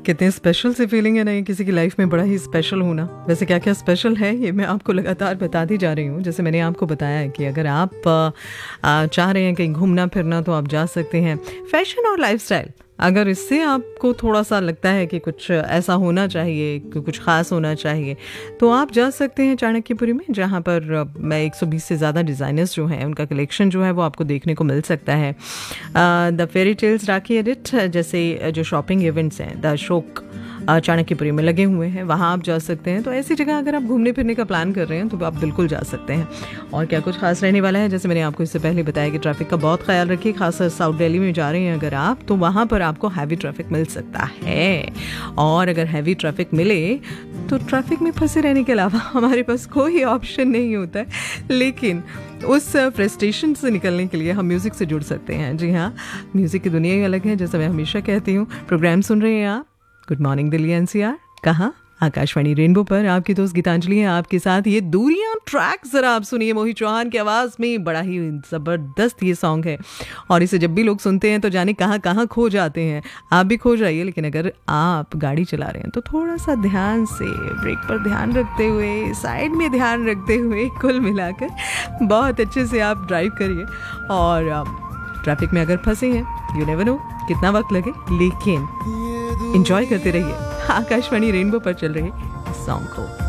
कितने स्पेशल सी फीलिंग है ना ये, किसी की लाइफ में बड़ा ही स्पेशल होना। वैसे क्या क्या स्पेशल है ये मैं आपको लगातार बताती जा रही हूँ। जैसे मैंने आपको बताया है कि अगर आप चाह रहे हैं कहीं घूमना फिरना तो आप जा सकते हैं। फैशन और लाइफस्टाइल, अगर इससे आपको थोड़ा सा लगता है कि कुछ ऐसा होना चाहिए, कुछ ख़ास होना चाहिए, तो आप जा सकते हैं चाणक्यपुरी में, जहाँ पर मैं 120 से ज़्यादा डिज़ाइनर्स जो हैं उनका कलेक्शन जो है वो आपको देखने को मिल सकता है। The fairy tales rakhi edit जैसे जो शॉपिंग इवेंट्स हैं, द अशोक चाणक्यपुरी में लगे हुए हैं, वहाँ आप जा सकते हैं। तो ऐसी जगह अगर आप घूमने फिरने का प्लान कर रहे हैं तो आप बिल्कुल जा सकते हैं। और क्या कुछ खास रहने वाला है, जैसे मैंने आपको इससे पहले बताया कि ट्रैफिक का बहुत ख्याल रखिए। खासकर साउथ दिल्ली में जा रहे हैं अगर आप, तो वहाँ पर आपको हैवी ट्रैफिक मिल सकता है। और अगर हैवी ट्रैफिक मिले तो ट्रैफिक में फंसे रहने के अलावा हमारे पास कोई ऑप्शन नहीं होता है। लेकिन उस फ्रस्ट्रेशन से निकलने के लिए हम म्यूज़िक से जुड़ सकते हैं। जी हाँ, म्यूज़िक की दुनिया ही अलग है, जैसा मैं हमेशा कहती हूँ। प्रोग्राम सुन रहे हैं आप गुड मॉर्निंग दिल्ली एनसीआर, कहाँ? आकाशवाणी रेनबो पर। आपकी दोस्त गीतांजलि है आपके साथ। ये दूरियां ट्रैक जरा आप सुनिए मोहित चौहान की आवाज़ में। बड़ा ही ज़बरदस्त ये सॉन्ग है और इसे जब भी लोग सुनते हैं तो जाने कहाँ कहाँ खो जाते हैं। आप भी खो जाइए, लेकिन अगर आप गाड़ी चला रहे हैं तो थोड़ा सा ध्यान से, ब्रेक पर ध्यान रखते हुए, साइड में ध्यान रखते हुए, कुल मिलाकर बहुत अच्छे से आप ड्राइव करिए। और ट्रैफिक में अगर फंसे हैं, यू नेवर नो कितना वक्त लगे, लेकिन एंजॉय करते रहिए। आकाशवाणी रेनबो पर चल रहे इस सॉन्ग को।